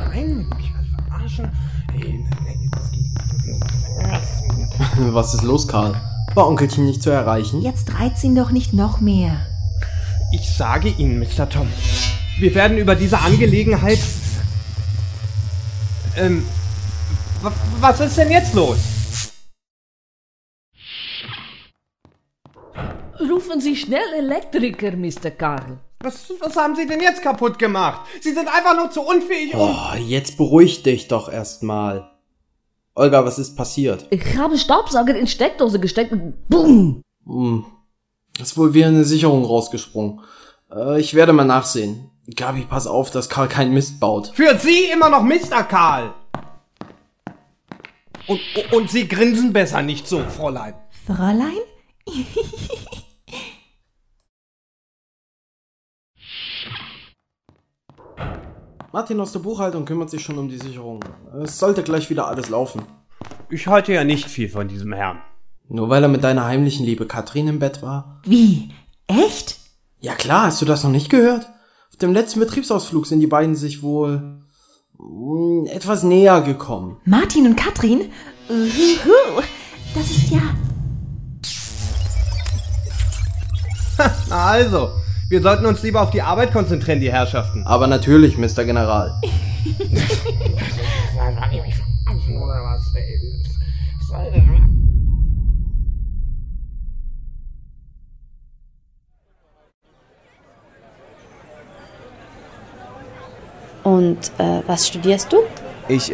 rein, mich mal verarschen. Was ist los, Karl? War Onkelchen nicht zu erreichen? Jetzt reizt ihn doch nicht noch mehr. Ich sage Ihnen, Mr. Tom, wir werden über diese Angelegenheit... was ist denn jetzt los? Rufen Sie schnell Elektriker, Mr. Karl. Was haben Sie denn jetzt kaputt gemacht? Sie sind einfach nur zu unfähig und... Oh, jetzt beruhig dich doch erstmal. Olga, was ist passiert? Ich habe Staubsauger in Steckdose gesteckt und BOOM! Ist wohl wie eine Sicherung rausgesprungen. Ich werde mal nachsehen. Gabi, pass auf, dass Karl keinen Mist baut. Für Sie immer noch Mr. Karl! Und Sie grinsen besser nicht so, Fräulein. Fräulein? Martin aus der Buchhaltung kümmert sich schon um die Sicherung. Es sollte gleich wieder alles laufen. Ich halte ja nicht viel von diesem Herrn. Nur weil er mit deiner heimlichen Liebe Katrin im Bett war? Wie? Echt? Ja klar, hast du das noch nicht gehört? Auf dem letzten Betriebsausflug sind die beiden sich wohl etwas näher gekommen. Martin und Katrin? Das ist ja... Na also, wir sollten uns lieber auf die Arbeit konzentrieren, die Herrschaften. Aber natürlich, Mr. General. Und was studierst du? Ich,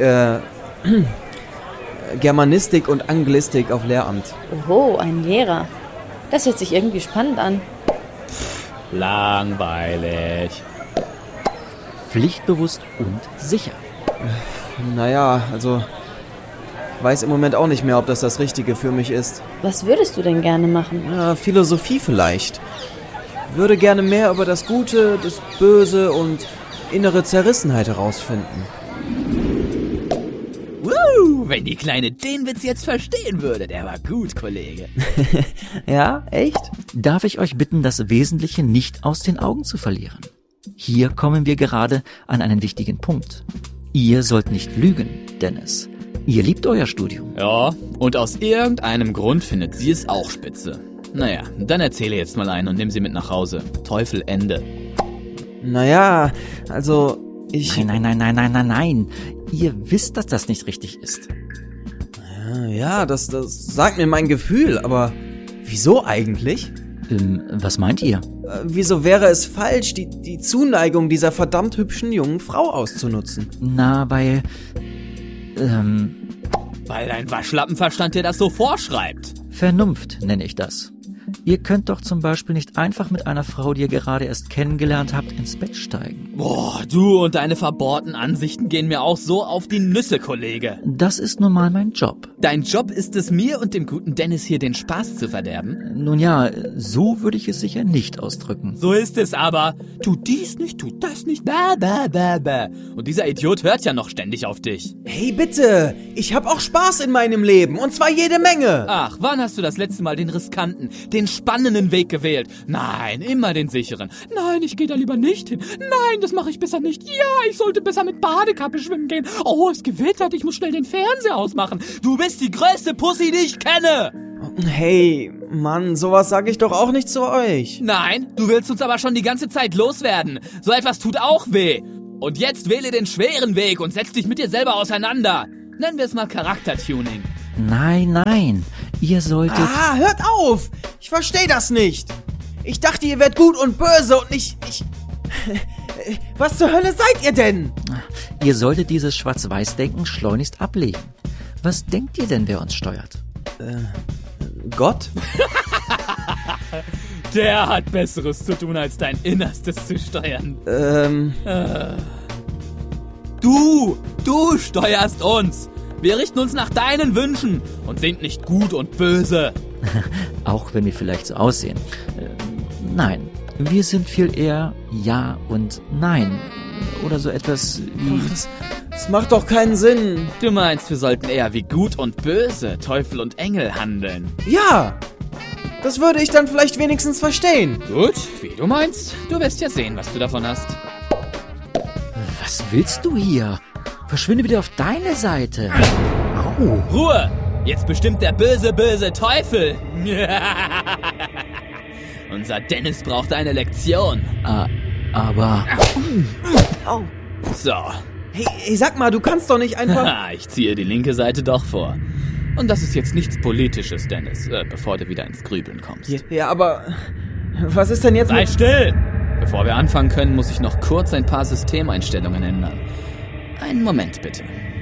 Germanistik und Anglistik auf Lehramt. Oho, ein Lehrer. Das hört sich irgendwie spannend an. Langweilig. Pflichtbewusst und sicher. Naja, also weiß im Moment auch nicht mehr, ob das Richtige für mich ist. Was würdest du denn gerne machen? Ja, Philosophie vielleicht. Ich würde gerne mehr über das Gute, das Böse und innere Zerrissenheit herausfinden. Wenn die Kleine den Witz jetzt verstehen würde, der war gut, Kollege. Ja, echt? Darf ich euch bitten, das Wesentliche nicht aus den Augen zu verlieren? Hier kommen wir gerade an einen wichtigen Punkt. Ihr sollt nicht lügen, Dennis. Ihr liebt euer Studium. Ja, und aus irgendeinem Grund findet sie es auch spitze. Naja, dann erzähle jetzt mal einen und nimm sie mit nach Hause. Teufel, Ende. Naja, also ich... Nein. Ihr wisst, dass das nicht richtig ist. Ja, das sagt mir mein Gefühl, aber wieso eigentlich? Was meint ihr? Wieso wäre es falsch, die Zuneigung dieser verdammt hübschen jungen Frau auszunutzen? Na, weil dein Waschlappenverstand dir das so vorschreibt. Vernunft nenne ich das. Ihr könnt doch zum Beispiel nicht einfach mit einer Frau, die ihr gerade erst kennengelernt habt, ins Bett steigen. Boah, du und deine verbohrten Ansichten gehen mir auch so auf die Nüsse, Kollege. Das ist nun mal mein Job. Dein Job ist es, mir und dem guten Dennis hier den Spaß zu verderben? Nun ja, so würde ich es sicher nicht ausdrücken. So ist es aber. Tu dies nicht, tu das nicht, bäh. Und dieser Idiot hört ja noch ständig auf dich. Hey, bitte! Ich hab auch Spaß in meinem Leben, und zwar jede Menge! Ach, wann hast du das letzte Mal den riskanten, den spannenden Weg gewählt? Nein, immer den sicheren. Nein, ich gehe da lieber nicht hin. Nein, das mache ich besser nicht. Ja, ich sollte besser mit Badekappe schwimmen gehen. Oh, es gewittert, ich muss schnell den Fernseher ausmachen. Du bist die größte Pussy, die ich kenne. Hey, Mann, sowas sag ich doch auch nicht zu euch. Nein, du willst uns aber schon die ganze Zeit loswerden. So etwas tut auch weh. Und jetzt wähle den schweren Weg und setz dich mit dir selber auseinander. Nennen wir es mal Charaktertuning. Nein. Ihr solltet... Hört auf! Ich verstehe das nicht. Ich dachte, ihr wärt gut und böse und ich... Was zur Hölle seid ihr denn? Ihr solltet dieses Schwarz-Weiß-Denken schleunigst ablegen. Was denkt ihr denn, wer uns steuert? Gott? Der hat Besseres zu tun, als dein Innerstes zu steuern. Du steuerst uns. Wir richten uns nach deinen Wünschen und sind nicht gut und böse. Auch wenn wir vielleicht so aussehen. Nein, wir sind viel eher Ja und Nein. Oder so etwas wie... Das macht doch keinen Sinn. Du meinst, wir sollten eher wie gut und böse, Teufel und Engel handeln? Ja, das würde ich dann vielleicht wenigstens verstehen. Gut, wie du meinst. Du wirst ja sehen, was du davon hast. Was willst du hier? Verschwinde wieder auf deine Seite. Ruhe! Jetzt bestimmt der böse, böse Teufel. Unser Dennis braucht eine Lektion. Aber... So. Hey, sag mal, du kannst doch nicht einfach... Ich ziehe die linke Seite doch vor. Und das ist jetzt nichts Politisches, Dennis, bevor du wieder ins Grübeln kommst. Ja, aber... Was ist denn jetzt Sei still! Bevor wir anfangen können, muss ich noch kurz ein paar Systemeinstellungen ändern. Einen Moment bitte.